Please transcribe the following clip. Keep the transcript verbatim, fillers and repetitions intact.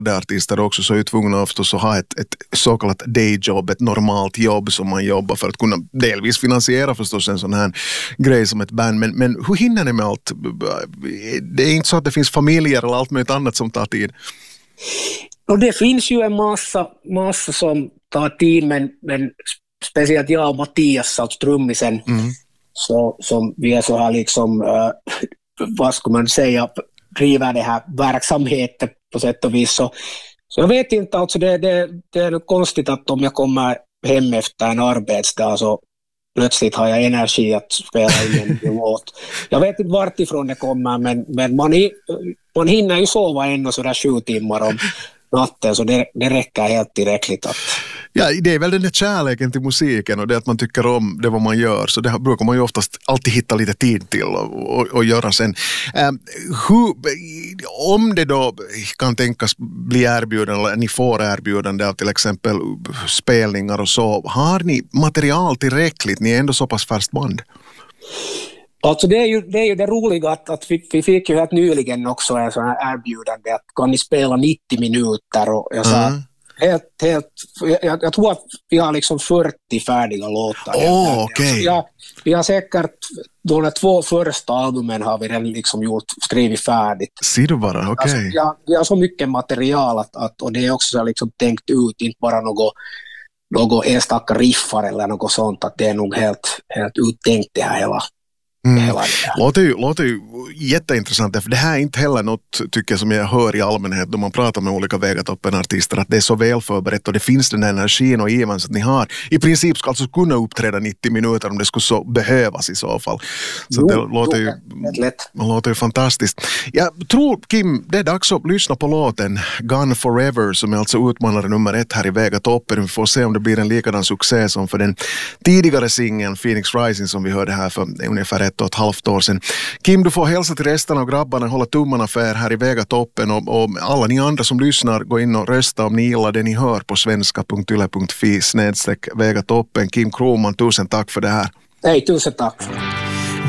artister också så är ju tvungna förstås att ha ett, ett så kallat dayjob, ett normalt jobb som man jobbar för att kunna delvis finansiera förstås en sån här grej som ett band. Men, men hur hinner ni med allt? Det är inte så att det finns familjer eller allt möjligt annat som tar tid. Och det finns ju en massa, massa som tar tid, men, men speciellt jag och Mattias, alltså trummisen, mm. så, som vi är så här liksom, uh, vad ska man säga, driver det här verksamheten på sätt och vis. Så, så jag vet inte, alltså det, det, det är konstigt att om jag kommer hem efter en arbetsdag så plötsligt har jag energi att spela in en låt. Jag vet inte vart ifrån det kommer, men, men man, man hinner ju sova ändå sådär sju timmar om natten, så det, det räcker helt tillräckligt att... Ja, det är väl den där kärleken till musiken och det att man tycker om det vad man gör, så det brukar man ju oftast alltid hitta lite tid till och, och, och göra sen. Um, hur, om det då kan tänkas bli erbjudande eller ni får erbjudande av till exempel spelningar och så, har ni material tillräckligt? Ni är ändå så pass färskt band. Alltså det är ju det, är ju det roliga att, att vi, vi fick ju helt nyligen också en sån här erbjudande att kan ni spela nittio minuter och jag sa mm. helt, helt jag, jag tror att vi har liksom fyrtio färdiga låtar. Åh, okej. Okay. Ja, vi har säkert de två första albumen har vi redan liksom gjort, skrivit färdigt. Ser du bara, okej. Okay. Alltså, ja, vi har så mycket material att, att, och det är också liksom tänkt ut, inte bara något något enstaka riffar eller något sånt, att det är nog helt, helt uttänkt det här hela. Mm. Låter, ju, låter ju jätteintressant, för det här är inte heller något tycker jag som jag hör i allmänhet då man pratar med olika Vegatoppen-artister, att det är så väl förberett och det finns den energin och given så att ni har i princip ska alltså kunna uppträda nittio minuter om det skulle så behövas i så fall. Så jo, det låter ju, låter ju fantastiskt. Jag tror, Kim, det är dags att lyssna på låten Gone Forever som är alltså utmanare nummer ett här i Vegatoppen. Vi får se om det blir en likadan succé som för den tidigare singeln Phoenix Rising som vi hörde här för ungefär ett och ett halvt år sedan. Kim, du får hälsa till resten av grabbarna, hålla tummarna för er här i Vegatoppen och, och alla ni andra som lyssnar, gå in och rösta om ni gillar det ni hör på svenska punkt yle punkt fi snedstreck Vegatoppen. Kim Kroman, tusen tack för det här. Hej, tusen tack.